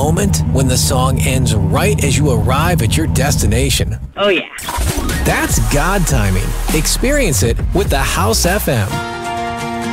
moment when the song ends right as you arrive at your destination? Oh, yeah. That's God timing. Experience it with the House FM.